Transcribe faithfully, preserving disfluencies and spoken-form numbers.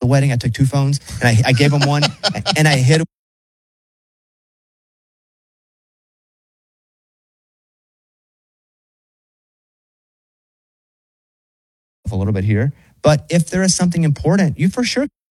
the wedding, I took two phones, and I, I gave him one, and I hit him a little bit here. But if there is something important, you for sure